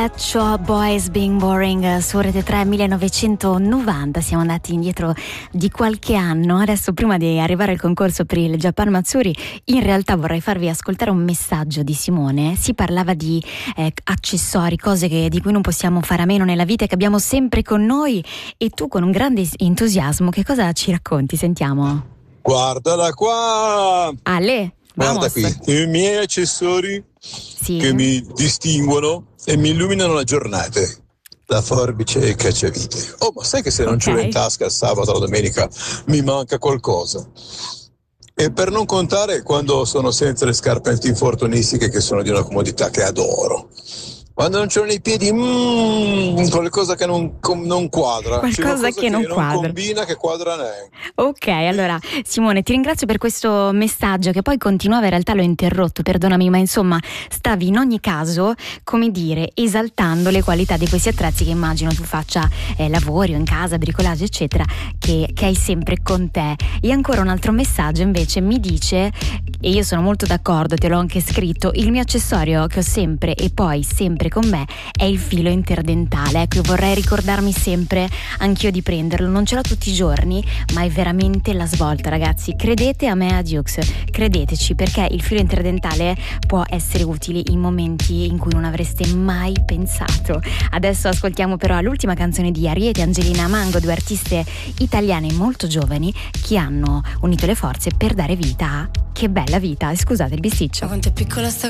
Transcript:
Pet Shop Boys Being Boring su Rete 3 1990. Siamo andati indietro di qualche anno. Adesso, prima di arrivare al concorso per il Japan Matsuri, in realtà vorrei farvi ascoltare un messaggio di Simone. Si parlava di accessori, cose di cui non possiamo fare a meno nella vita e che abbiamo sempre con noi, e tu con un grande entusiasmo che cosa ci racconti? Sentiamo. Guardala qua! Ale, guarda vamos. qui, i miei accessori che mi distinguono e mi illuminano la giornata. La forbice e il cacciavite. Oh, ma sai che se non ce l'ho in tasca il sabato o la domenica mi manca qualcosa? E per non contare quando sono senza le scarpe antinfortunistiche, che sono di una comodità che adoro. Quando non ce l'ho nei piedi, qualcosa che non quadra. Qualcosa che non quadra. Combina, che quadra neanche. Ok, allora Simone, ti ringrazio per questo messaggio che poi continuava, in realtà l'ho interrotto, perdonami, ma insomma stavi in ogni caso, come dire, esaltando le qualità di questi attrezzi che immagino tu faccia lavori o in casa, bricolage eccetera, che hai sempre con te. E ancora un altro messaggio invece mi dice, e io sono molto d'accordo, te l'ho anche scritto, il mio accessorio che ho sempre e poi sempre con me è il filo interdentale. Ecco, io vorrei ricordarmi sempre anch'io di prenderlo, non ce l'ho tutti i giorni, ma è veramente la svolta, ragazzi. Credete a me, a Dukes, credeteci, perché il filo interdentale può essere utile in momenti in cui non avreste mai pensato. Adesso ascoltiamo però l'ultima canzone di Ariete e Angelina Mango, due artiste italiane molto giovani che hanno unito le forze per dare vita a Che bella vita. E scusate il bisticcio. Quanto è piccola sta